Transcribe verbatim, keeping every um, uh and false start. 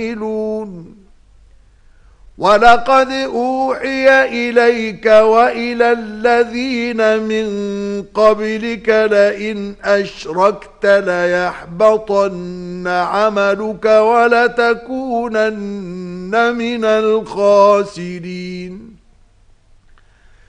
وَلَقَدْ أُوحِيَ إِلَيْكَ وَإِلَى الَّذِينَ مِن قَبْلِكَ لَئِنْ أَشْرَكْتَ لَيَحْبَطَنَّ عَمَلُكَ وَلَتَكُونَنَّ مِنَ الْخَاسِرِينَ